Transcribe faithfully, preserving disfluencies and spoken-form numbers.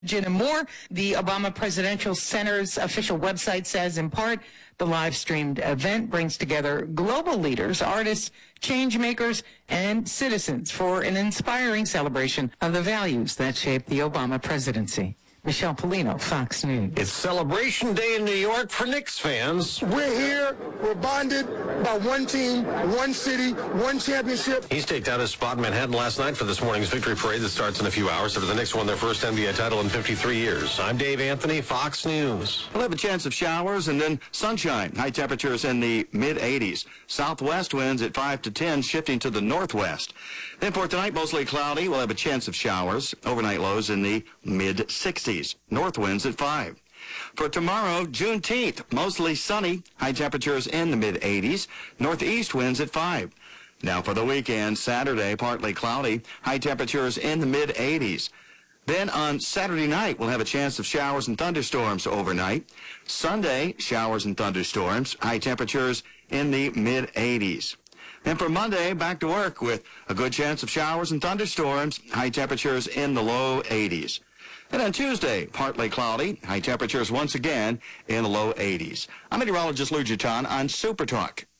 And more, the Obama Presidential Center's official website says, in part, the live-streamed event brings together global leaders, artists, change makers, and citizens for an inspiring celebration of the values that shaped the Obama presidency. Michelle Polino, Fox News. It's Celebration Day in New York for Knicks fans. We're here. We're bonded by one team, one city, one championship. He staked out his spot in Manhattan last night for this morning's victory parade that starts in a few hours after the Knicks won their first N B A title in fifty-three years. I'm Dave Anthony, Fox News. We'll have a chance of showers and then sunshine. High temperatures in the mid eighties. Southwest winds at five to ten, shifting to the northwest. Then for tonight, mostly cloudy. We'll have a chance of showers. Overnight lows in the mid sixties. North winds at five. For tomorrow, Juneteenth, mostly sunny. High temperatures in the mid eighties. Northeast winds at five. Now for the weekend, Saturday, partly cloudy. High temperatures in the mid eighties. Then on Saturday night, we'll have a chance of showers and thunderstorms overnight. Sunday, showers and thunderstorms. High temperatures in the mid eighties. Then for Monday, back to work with a good chance of showers and thunderstorms. High temperatures in the low eighties. And on Tuesday, partly cloudy, high temperatures once again in the low eighties. I'm meteorologist Lou Giton on Super Talk.